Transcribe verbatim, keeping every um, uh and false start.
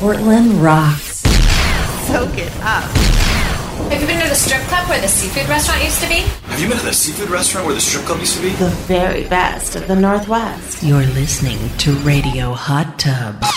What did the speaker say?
Portland rocks. Soak it up. Have you been to the strip club where the seafood restaurant used to be? Have you been to the seafood restaurant where the strip club used to be? The very best of the Northwest. You're listening to Radio Hot Tub.